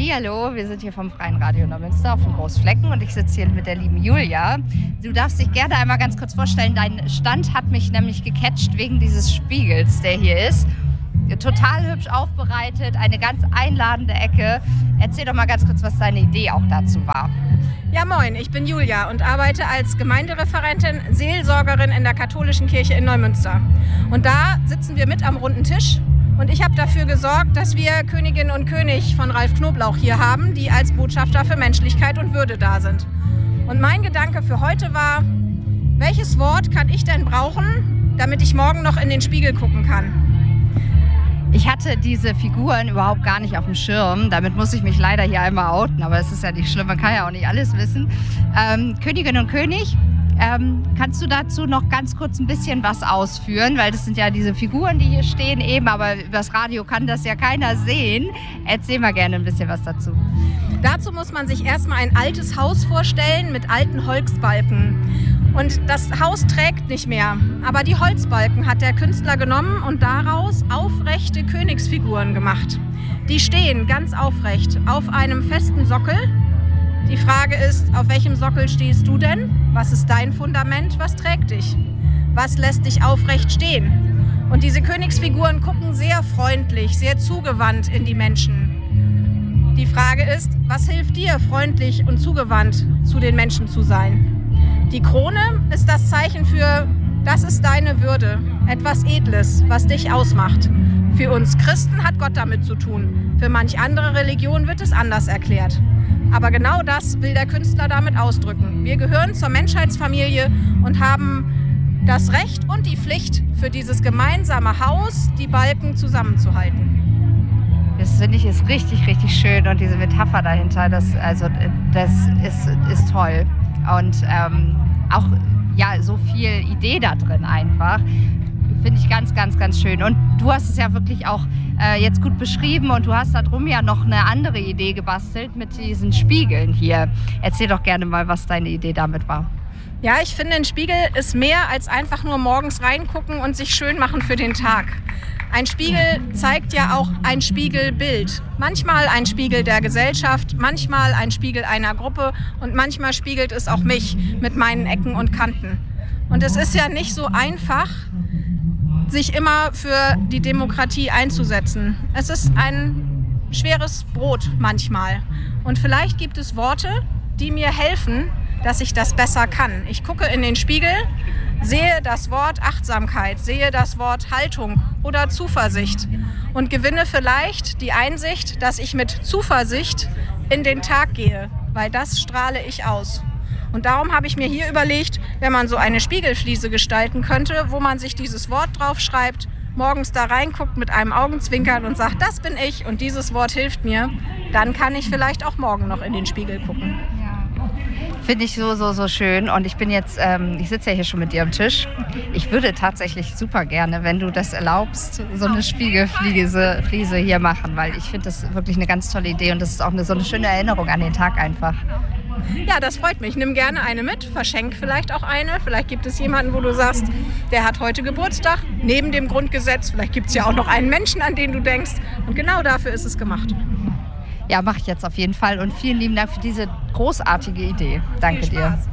Hallihallo, wir sind hier vom Freien Radio Neumünster auf dem Großflecken und ich sitze hier mit der lieben Julia. Du darfst dich gerne einmal ganz kurz vorstellen, dein Stand hat mich nämlich gecatcht wegen dieses Spiegels, der hier ist. Total hübsch aufbereitet, eine ganz einladende Ecke. Erzähl doch mal ganz kurz, was deine Idee auch dazu war. Ja, moin, ich bin Julia und arbeite als Gemeindereferentin, Seelsorgerin in der katholischen Kirche in Neumünster. Und da sitzen wir mit am runden Tisch. Und ich habe dafür gesorgt, dass wir Königin und König von Ralf Knoblauch hier haben, die als Botschafter für Menschlichkeit und Würde da sind. Und mein Gedanke für heute war, welches Wort kann ich denn brauchen, damit ich morgen noch in den Spiegel gucken kann? Ich hatte diese Figuren überhaupt gar nicht auf dem Schirm. Damit muss ich mich leider hier einmal outen, aber es ist ja nicht schlimm, man kann ja auch nicht alles wissen. Königin und König, kannst du dazu noch ganz kurz ein bisschen was ausführen? Weil das sind ja diese Figuren, die hier stehen eben, aber übers Radio kann das ja keiner sehen. Erzähl mal gerne ein bisschen was dazu. Dazu muss man sich erstmal ein altes Haus vorstellen mit alten Holzbalken. Und das Haus trägt nicht mehr, aber die Holzbalken hat der Künstler genommen und daraus aufrechte Königsfiguren gemacht. Die stehen ganz aufrecht auf einem festen Sockel. Die Frage ist, auf welchem Sockel stehst du denn? Was ist dein Fundament? Was trägt dich? Was lässt dich aufrecht stehen? Und diese Königsfiguren gucken sehr freundlich, sehr zugewandt in die Menschen. Die Frage ist, was hilft dir, freundlich und zugewandt zu den Menschen zu sein? Die Krone ist das Zeichen für, das ist deine Würde, etwas Edles, was dich ausmacht. Für uns Christen hat Gott damit zu tun. Für manch andere Religion wird es anders erklärt. Aber genau das will der Künstler damit ausdrücken. Wir gehören zur Menschheitsfamilie und haben das Recht und die Pflicht, für dieses gemeinsame Haus die Balken zusammenzuhalten. Das finde ich ist richtig, richtig schön und diese Metapher dahinter, das ist toll. Und auch ja, so viel Idee da drin einfach. Finde ich ganz, ganz, ganz schön. Und du hast es ja wirklich auch jetzt gut beschrieben und du hast da drum ja noch eine andere Idee gebastelt mit diesen Spiegeln hier. Erzähl doch gerne mal, was deine Idee damit war. Ja, ich finde, ein Spiegel ist mehr als einfach nur morgens reingucken und sich schön machen für den Tag. Ein Spiegel zeigt ja auch ein Spiegelbild. Manchmal ein Spiegel der Gesellschaft, manchmal ein Spiegel einer Gruppe und manchmal spiegelt es auch mich mit meinen Ecken und Kanten. Und es ist ja nicht so einfach, sich immer für die Demokratie einzusetzen. Es ist ein schweres Brot manchmal. Und vielleicht gibt es Worte, die mir helfen, dass ich das besser kann. Ich gucke in den Spiegel, sehe das Wort Achtsamkeit, sehe das Wort Haltung oder Zuversicht und gewinne vielleicht die Einsicht, dass ich mit Zuversicht in den Tag gehe, weil das strahle ich aus. Und darum habe ich mir hier überlegt, wenn man so eine Spiegelfliese gestalten könnte, wo man sich dieses Wort draufschreibt, morgens da reinguckt mit einem Augenzwinkern und sagt, das bin ich und dieses Wort hilft mir, dann kann ich vielleicht auch morgen noch in den Spiegel gucken. Finde ich so schön und ich bin jetzt, ich sitze ja hier schon mit dir am Tisch. Ich würde tatsächlich super gerne, wenn du das erlaubst, so eine Spiegelfliese hier machen, weil ich finde das wirklich eine ganz tolle Idee und das ist auch so eine schöne Erinnerung an den Tag einfach. Ja, das freut mich. Nimm gerne eine mit, verschenk vielleicht auch eine. Vielleicht gibt es jemanden, wo du sagst, der hat heute Geburtstag, neben dem Grundgesetz. Vielleicht gibt es ja auch noch einen Menschen, an den du denkst. Und genau dafür ist es gemacht. Ja, mache ich jetzt auf jeden Fall und vielen lieben Dank für diese großartige Idee. Danke dir.